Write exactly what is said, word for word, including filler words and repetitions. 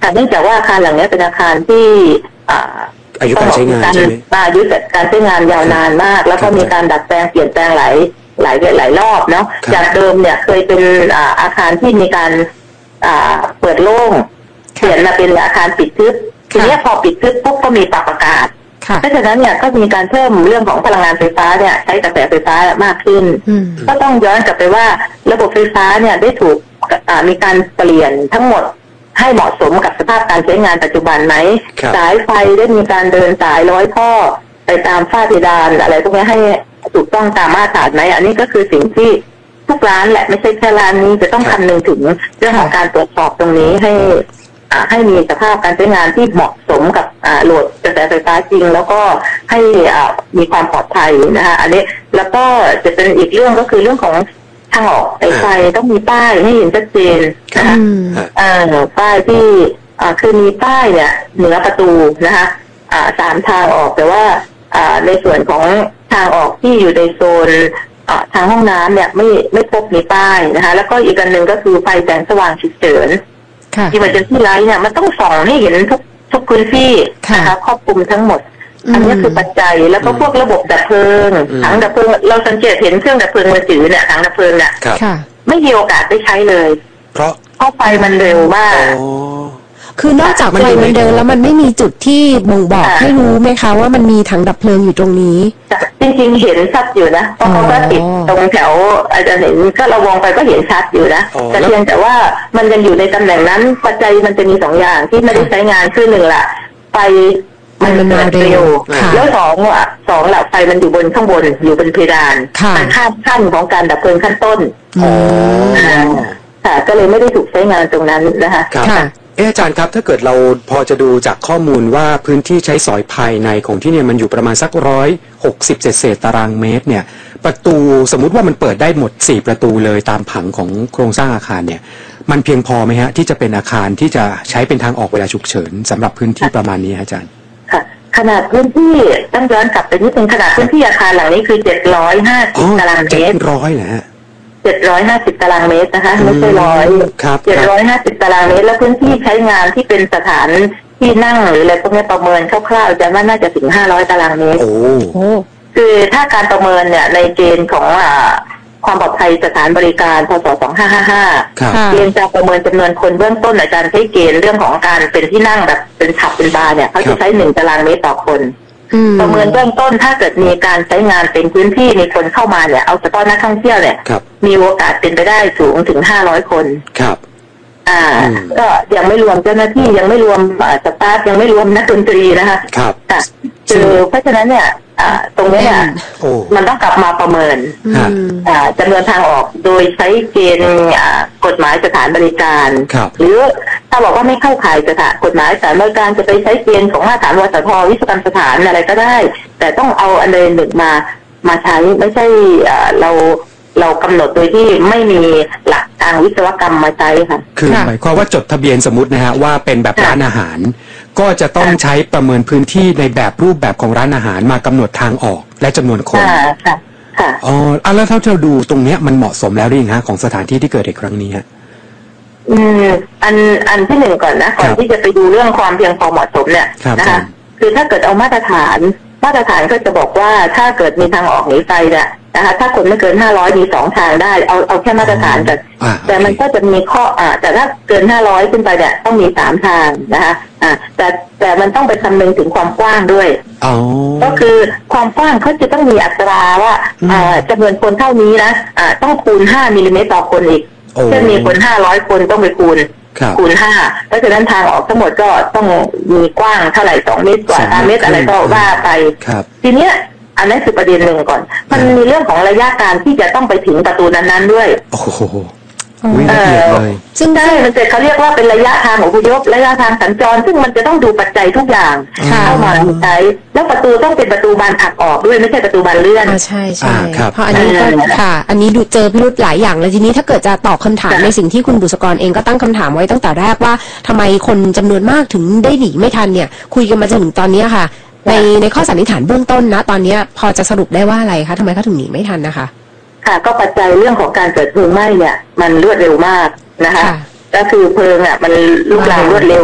เนื่องจากว่าอาคารหลังนี้เป็นอาคารที่อายุการใช้งานใช่ไหมอายุการใช้งานยาวนานมากแล้วก็มีการดัดแปลงเปลี่ยนแปลงหลายหลายหลายรอบเนาะจากเดิมเนี่ยเคยเป็นอาคารที่มีการเปิดโล่งเปลี่ยนมาเป็นอาคารปิดทึบทีนี้พอปิดทึบปุ๊บก็มีปรับอากาศเพราะฉะนั้นเนี่ยก็มีการเพิ่มเรื่องของพลังงานไฟฟ้าเนี่ยใช้กระแสไฟฟ้ามากขึ้นก็ต้องย้อนกลับไปว่าระบบไฟฟ้าเนี่ยได้ถูกมีการเปลี่ยนทั้งหมดให้เหมาะสมกับสภาพการใช้งานปัจจุบันไหมสายไฟได้มีการเดินสายร้อยท่อไปตามฝ้าเพดานอะไรพวกนี้ให้ถูกต้องตามมาตรฐานไหมอันนี้ก็คือสิ่งที่ทุกร้านแหละไม่ใช่แค่ร้านนี้จะต้องคำนึงถึงเรื่องของการตรวจสอบตรงนี้ให้ให้มีสภาพการใช้งานที่เหมาะสมกับโหลดกระแสไฟฟ้าจริงแล้วก็ให้มีความปลอดภัยนะคะอันนี้แล้วก็จะเป็นอีกเรื่องก็คือเรื่องของทางออกสายไฟต้องมีป้ายให้เห็นชัดเจนนะคะป้ายที่คือมีป้ายเนี่ยเหนือประตูนะคะสามทางออกแต่ว่าในส่วนของทางออกที่อยู่ในโซนทางห้องน้ำเนี่ยไม่ไม่พบมีป้ายนะคะแล้วก็อีกอันหนึ่งก็คือไฟแสงสว่างฉุกเฉินที่มันจะที่ไลท์เนี่ยมันต้องส่องให้เห็นทุกทุกพื้นที่นะคะครอบคลุมทั้งหมดอันนี้คือปัจจัยแล้วก็พวกระบบดับเพลิงถังดับเพลิงเราสังเกตเห็นเครื่องดับเพลิงมือถือเนี่ยถังดับเพลิงเนี่ยไม่มีโอกาสได้ใช้เลยเพราะเพราะไฟมันเร็วมากคือนอกจากไฟมันเดินแล้วมันไม่มีจุดที่บ่งบอกให้รู้ไหมคะว่ามันมีถังดับเพลิงอยู่ตรงนี้จริงๆเห็นชัดอยู่นะเพราะเขาก็ติดตรงแถวอาจจะเห็นก็เราวงไปก็เห็นชัดอยู่นะแต่เพียงแต่ว่ามันยังอยู่ในตำแหน่งนั้นปัจจัยมันจะมีสองอย่างที่ไม่ได้ใช้งานคือหนึ่งละไฟมันเกิดเร็วแล้วสองอ่ะสองหลักไฟมันอยู่บนข้างบนอยู่บนเพดานมันข้ามขั้นของการดับเพลิงขั้นต้นค่ะก็เลยไม่ได้ถูกใช้งานตรงนั้นนะคะเอออาจารย์ครับถ้าเกิดเราพอจะดูจากข้อมูลว่าพื้นที่ใช้สอยภายในของที่เนี่ยมันอยู่ประมาณสักร้อยหกสิบเศษตารางเมตรเนี่ยประตูสมมุติว่ามันเปิดได้หมดสี่ประตูเลยตามผังของโครงสร้างอาคารเนี่ยมันเพียงพอไหมฮะที่จะเป็นอาคารที่จะใช้เป็นทางออกเวลาฉุกเฉินสำหรับพื้นที่ประมาณนี้อาจารย์ค่ะขนาดพื้นที่ต้องย้อนกลับไปนิดนึงขนาดพื้นที่อาคารหลังนี้คือเจ็ดร้อยห้าสิบตารางเมตรเจ็ดร้อยนะฮะเจ็ดร้อยห้าสิบตารางเมตรนะคะไม่ใช่ร้อยเจ็ดร้อยห้าสิบตารางเมตรแล้วพื้นที่ใช้งานที่เป็นสถานที่นั่งหรืออะไรพวกนี้ประเมินคร่าวๆจะว่าน่าจะถึงห้าร้อยตารางเมตรโอ้คือถ้าการประเมินเนี่ยในเกณฑ์ของความปลอดภัยสถานบริการพศสองห้าห้าห้าเกณฑ์จะประเมินจำนวนคนเบื้องต้นอาจารย์ใช้เกณฑ์เรื่องของการเป็นที่นั่งแบบเป็นฉับเป็นบาร์เนี่ยเขาจะใช้หนึ่งตารางเมตรต่อคนประเมินเบื้องต้นถ้าเกิดมีการใช้งานเป็นพื้นที่มีคนเข้ามาเนี่ยเอาเฉพาะนักท่องเที่ยวเนี่ยมีโอกาสเป็นไปได้สูงถึงห้าร้อยคนครับอ่าก็ยังไม่รวมเจ้าหน้าที่ยังไม่รวมสตาฟยังไม่รวมนักดนตรีนะคะครับค่ะคือเพราะฉะนั้นเนี่ยตรงนี้เนี่ยมันต้องกลับมาประเมินจำนวนทางออกโดยใช้เกณฑ์กฎหมายสถานบริการหรือถ้าบอกว่าไม่เข้าข่ายสถานกฎหมายสถานบริการจะไปใช้เกณฑ์ของมาตรฐานวสทวิศวกรรมสถานอะไรก็ได้แต่ต้องเอาอันใดหนึ่งมามาใช้ไม่ใช่เราเรากำหนดโดยที่ไม่มีหลักทางวิศวกรรมมาใช้ค่ะคือหมายความว่าจดทะเบียนสมมตินะฮะว่าเป็นแบบร้านอาหารก็จะต้องใช้ประเมินพื้นที่ในแบบรูปแบบของร้านอาหารมากำหนดทางออกและจำนวนคนค่ะค่ะอ๋อแล้วถ้าเราดูตรงเนี้ยมันเหมาะสมแล้วหรือยังฮะของสถานที่ที่เกิดในครั้งนี้ฮะอืมอันอันที่หนึ่งก่อนนะก่อนที่จะไปดูเรื่องความเพียงพอเหมาะสมเนี่ยนะคะคือถ้าเกิดเอามาตรฐานมาตรฐานก็จะบอกว่าถ้าเกิดมีทางออกหนีไฟเนี่ยนะคะถ้าคนไม่เกินห้าร้อยมีสองทางได้เอาเอาแค่มาตรฐานกันแต่มันก็จะมีข้ออ่าแต่ถ้าเกินห้าร้อยขึ้นไปเนี่ยต้องมีสามทางนะคะอ่าแต่แต่มันต้องไปคำนึงถึงความกว้างด้วยก็คือความกว้างเขาจะต้องมีอัตราว่าอ่าจำนวนคนเท่านี้นะอ่าต้องคูณห้ามิลลิเมตรต่อคนอีกเช่นมีคนห้าร้อยคนต้องไปคูณคูณห้าเพราะฉะนั้นทางออกทั้งหมดก็ต้องมีกว้างเท่าไหร่สองเมตรกว่าสามเมตรอะไรก็ว่าไปทีเนี้ยอันนั้นคือประเด็นหนึ่งก่อนมันมีเรื่องของระยะการที่จะต้องไปถึงประตูนั้นๆด้วยโอ้โหละเอียดเลยซึ่งได้มันจะเขาเรียกว่าเป็นระยะทางอพยพระยะทางสัญจรซึ่งมันจะต้องดูปัจจัยทุกอย่างเข้ามาใช้แล้วประตูต้องเป็นประตูบานผลักออกด้วยไม่ใช่ประตูบานเลื่อนใช่ใช่เพราะอันนี้ก็ค่ะอันนี้ดูเจอพิรุธหลายอย่างเลยทีนี้ถ้าเกิดจะตอบคำถามในสิ่งที่คุณบุษกรเองก็ตั้งคำถามไว้ตั้งแต่แรกว่าทำไมคนจำนวนมากถึงได้หนีไม่ทันเนี่ยคุยกันมาจนถึงตอนนี้ค่ะในในข้อสันนิษฐานเบื้องต้นนะตอนนี้พอจะสรุปได้ว่าอะไรคะทำไมเขาถึงหนีไม่ทันนะคะค่ะก็ปัจจัยเรื่องของการเกิดเพลิงไหม้เนี่ยมันรวดเร็วมากนะคะก็คือเพลิงอ่ะมันลุกลามรวดเร็ว